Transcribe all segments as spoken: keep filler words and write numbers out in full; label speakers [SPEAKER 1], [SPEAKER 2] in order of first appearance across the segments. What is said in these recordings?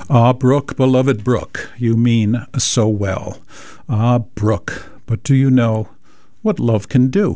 [SPEAKER 1] Ah, Brook, beloved Brook, you mean so well. Ah, Brook, but do you know what love can do?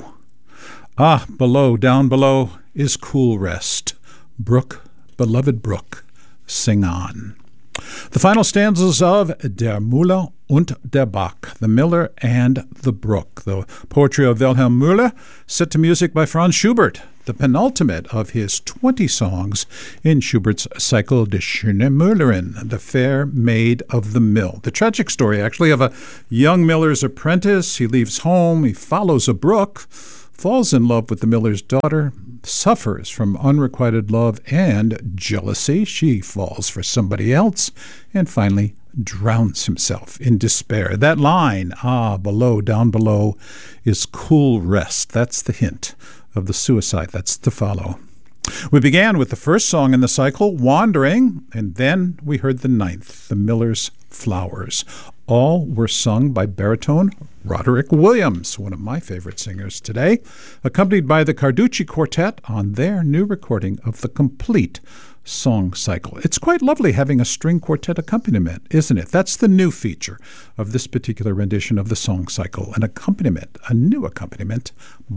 [SPEAKER 1] Ah, below, down below, is cool rest. Brook, beloved Brook, sing on. The final stanzas of Der Müller und der Bach, The Miller and the Brook, the poetry of Wilhelm Müller, set to music by Franz Schubert, the penultimate of his twenty songs in Schubert's cycle Die schöne Müllerin, the fair maid of the mill. The tragic story, actually, of a young miller's apprentice. He leaves home, he follows a brook, falls in love with the miller's daughter, suffers from unrequited love and jealousy. She falls for somebody else, and finally drowns himself in despair. That line, ah, below, down below, is cool rest. That's the hint of the suicide that's to follow. We began with the first song in the cycle, Wandering, and then we heard the ninth, The Miller's Flowers. All were sung by baritone Roderick Williams, one of my favorite singers today, accompanied by the Carducci Quartet on their new recording of the complete song cycle. It's quite lovely having a string quartet accompaniment, isn't it? That's the new feature of this particular rendition of the song cycle, an accompaniment, a new accompaniment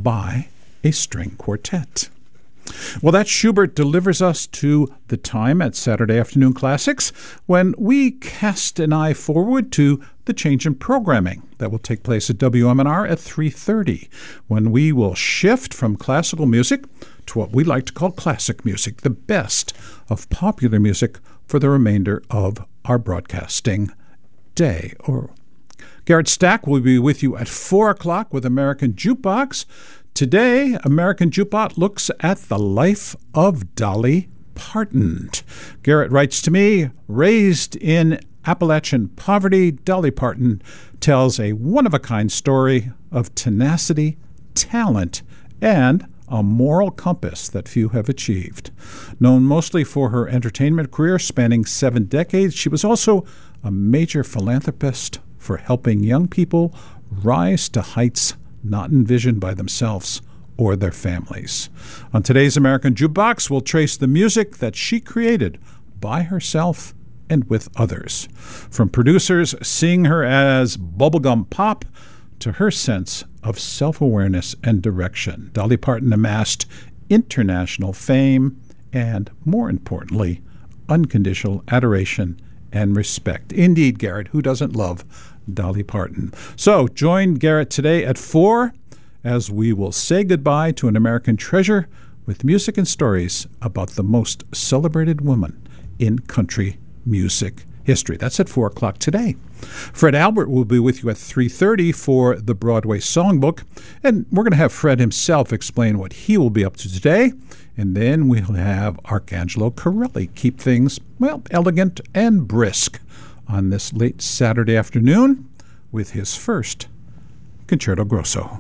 [SPEAKER 1] by a string quartet. Well, that Schubert delivers us to the time at Saturday Afternoon Classics when we cast an eye forward to the change in programming that will take place at W M N R at three thirty, when we will shift from classical music to what we like to call classic music, the best of popular music for the remainder of our broadcasting day. Or Garrett Stack will be with you at four o'clock with American Jukebox. Today, American Jukebox looks at the life of Dolly Parton. Garrett writes to me, raised in Appalachian poverty, Dolly Parton tells a one-of-a-kind story of tenacity, talent, and a moral compass that few have achieved. Known mostly for her entertainment career spanning seven decades, she was also a major philanthropist for helping young people rise to heights not envisioned by themselves or their families. On today's American Jukebox, we'll trace the music that she created by herself and with others. From producers seeing her as bubblegum pop to her sense of self-awareness and direction, Dolly Parton amassed international fame and, more importantly, unconditional adoration and respect. Indeed, Garrett, who doesn't love Dolly Parton? So join Garrett today at four as we will say goodbye to an American treasure with music and stories about the most celebrated woman in country music history. That's at four o'clock today. Fred Albert will be with you at three thirty for the Broadway Songbook, and we're going to have Fred himself explain what he will be up to today. And then we'll have Arcangelo Corelli keep things, well, elegant and brisk on this late Saturday afternoon with his first Concerto Grosso.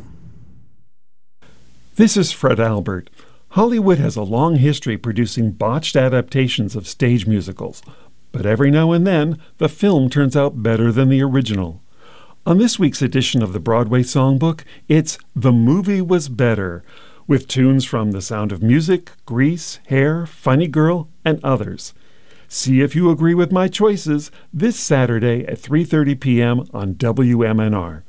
[SPEAKER 2] This is Fred Albert. Hollywood has a long history producing botched adaptations of stage musicals, but every now and then the film turns out better than the original. On this week's edition of the Broadway Songbook, it's The Movie Was Better, with tunes from The Sound of Music, Grease, Hair, Funny Girl, and others. See if you agree with my choices this Saturday at three thirty p.m. on W M N R.